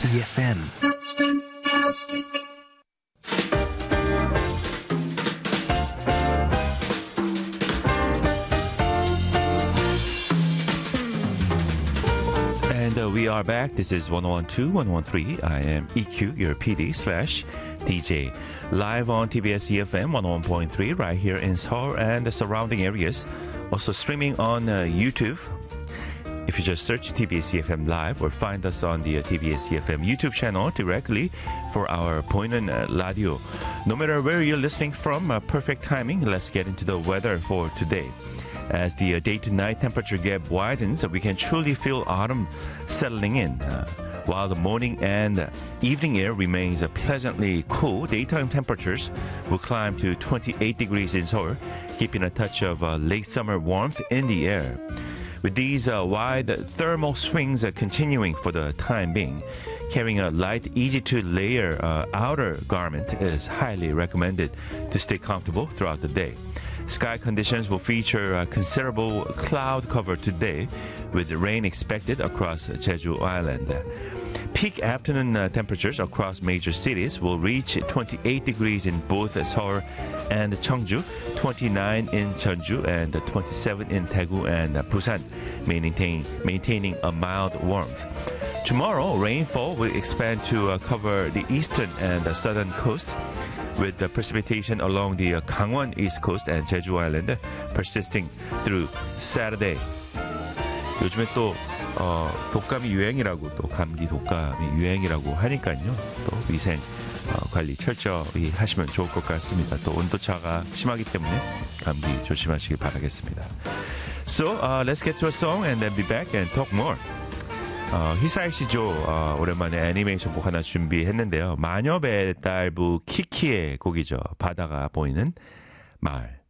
EFM. That's fantastic. And we are back. This is 1012, 113. I am EQ, your PD/DJ. Live on TBS EFM 101.3 right here in Seoul and the surrounding areas. Also streaming on YouTube. If you just search TBS EFM Live or find us on the TBS EFM YouTube channel directly for our 보이는 radio. No matter where you're listening from, perfect timing. Let's get into the weather for today. As the day-to-night temperature gap widens, we can truly feel autumn settling in. While the morning and evening air remains pleasantly cool, daytime temperatures will climb to 28 degrees in Seoul, keeping a touch of late summer warmth in the air. With these wide thermal swings continuing for the time being, carrying a light, easy-to-layer outer garment is highly recommended to stay comfortable throughout the day. Sky conditions will feature considerable cloud cover today, with rain expected across Jeju Island. Peak afternoon temperatures across major cities will reach 28 degrees in both Seoul and Cheongju, 29 in Jeonju, and 27 in Daegu and Busan, maintaining a mild warmth. Tomorrow, rainfall will expand to cover the eastern and southern coast, with the precipitation along the Gangwon East Coast and Jeju Island persisting through Saturday. 요즘에 또 독감이 유행이라고 또 감기 독감이 유행이라고 하니까요. 또 위생 관리 철저히 하시면 좋을 것 같습니다. 또 온도차가 심하기 때문에 감기 조심하시길 바라겠습니다. So let's get to a song and then be back and talk more. 희사이 씨죠. 오랜만에 애니메이션 곡 하나 준비했는데요. 마녀배달부 키키의 곡이죠. 바다가 보이는 마을.